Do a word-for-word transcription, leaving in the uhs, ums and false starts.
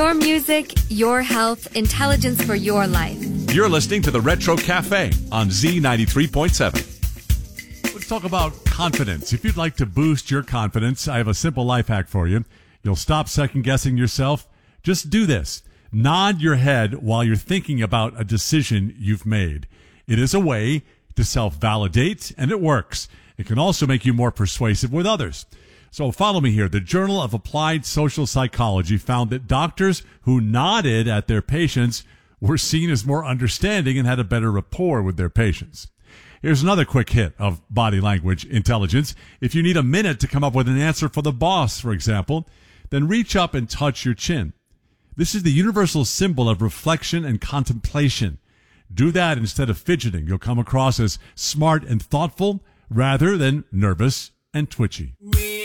Your music, your health, intelligence for your life. You're listening to the Retro Cafe on Z ninety-three point seven. Let's talk about confidence. If you'd like to boost your confidence, I have a simple life hack for you. You'll stop second-guessing yourself. Just do this. Nod your head while you're thinking about a decision you've made. It is a way to self-validate, and it works. It can also make you more persuasive with others. So follow me here. The Journal of Applied Social Psychology found that doctors who nodded at their patients were seen as more understanding and had a better rapport with their patients. Here's another quick hit of body language intelligence. If you need a minute to come up with an answer for the boss, for example, then reach up and touch your chin. This is the universal symbol of reflection and contemplation. Do that instead of fidgeting. You'll come across as smart and thoughtful rather than nervous and twitchy.